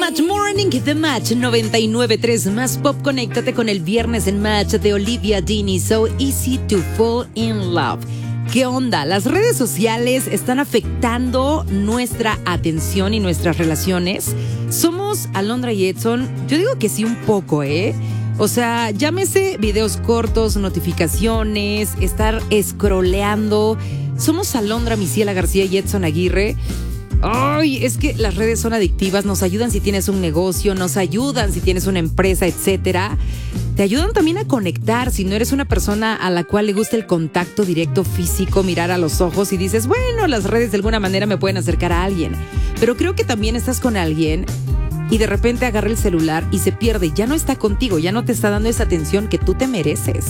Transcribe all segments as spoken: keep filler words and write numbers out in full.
Match Morning de Match noventa y nueve punto tres Más Pop. Conéctate con el Viernes en Match de Olivia Dean, So Easy to Fall in Love. ¿Qué onda? Las redes sociales están afectando nuestra atención y nuestras relaciones. ¿Somos Alondra y Edson? Yo digo que sí, un poco, ¿eh? O sea, llámese videos cortos, notificaciones, estar scrolleando. ¿Somos Alondra Misiela García y Edson Aguirre? Ay, es que las redes son adictivas, nos ayudan si tienes un negocio, nos ayudan si tienes una empresa, etcétera. Te ayudan también a conectar si no eres una persona a la cual le gusta el contacto directo físico, mirar a los ojos y dices, bueno, las redes de alguna manera me pueden acercar a alguien. Pero creo que también estás con alguien y de repente agarra el celular y se pierde, ya no está contigo, ya no te está dando esa atención que tú te mereces.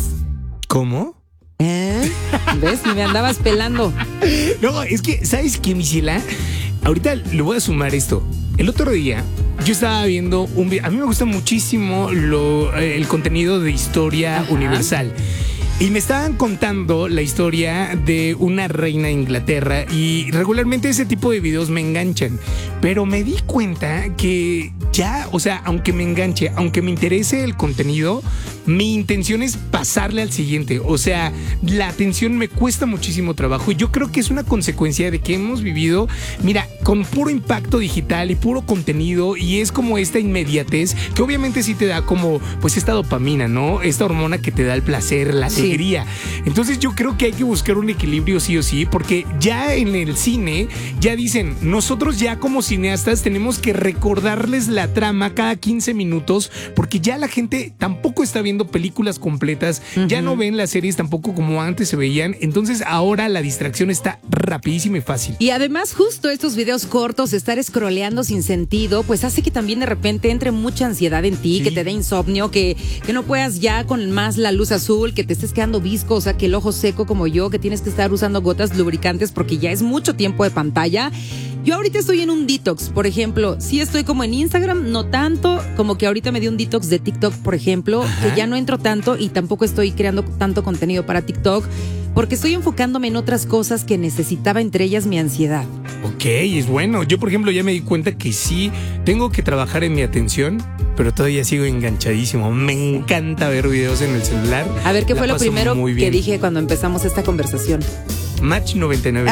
¿Cómo? ¿Eh? ¿Ves? Me andabas pelando. No, es que, ¿sabes qué, Misiela? Ahorita le voy a sumar esto. El otro día yo estaba viendo un video. A mí me gusta muchísimo lo, el contenido de historia Ajá. universal. Y me estaban contando la historia de una reina de Inglaterra y regularmente ese tipo de videos me enganchan. Pero me di cuenta que ya, o sea, aunque me enganche, aunque me interese el contenido, mi intención es pasarle al siguiente. O sea, la atención me cuesta muchísimo trabajo y yo creo que es una consecuencia de que hemos vivido, mira, con puro impacto digital y puro contenido, y es como esta inmediatez que obviamente sí te da como, pues esta dopamina, ¿no? Esta hormona que te da el placer, la alegría. Sí. Entonces yo creo que hay que buscar un equilibrio sí o sí, porque ya en el cine ya dicen, nosotros ya como cineastas tenemos que recordarles la trama cada quince minutos, porque ya la gente tampoco está viendo películas completas, uh-huh. ya no ven las series tampoco como antes se veían, entonces ahora la distracción está rapidísima y fácil. Y además justo estos videos cortos, estar scrolleando sin sentido, pues hace que también de repente entre mucha ansiedad en ti, sí. que te dé insomnio, que, que no puedas ya con más la luz azul, que te estés quedando visco, o sea, que el ojo seco como yo, que tienes que estar usando gotas lubricantes porque ya es mucho tiempo de pantalla. Yo ahorita estoy en un detox, por ejemplo, sí estoy como en Instagram, no tanto, como que ahorita me di un detox de TikTok, por ejemplo, Ajá. que ya no entro tanto y tampoco estoy creando tanto contenido para TikTok, porque estoy enfocándome en otras cosas que necesitaba, entre ellas mi ansiedad. Ok, es bueno. Yo, por ejemplo, ya me di cuenta que sí tengo que trabajar en mi atención, pero todavía sigo enganchadísimo. Me encanta ver videos en el celular. A ver, ¿qué La fue lo primero que dije cuando empezamos esta conversación? Match noventa y nueve.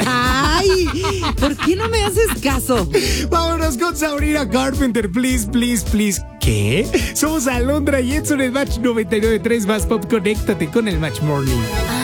Ay, ¿por qué no me haces caso? Vámonos con Sabrina Carpenter, please, please, please. ¿Qué? Somos Alondra y Edson en Match noventa y nueve punto tres Más Pop. Conéctate con el Match Morning.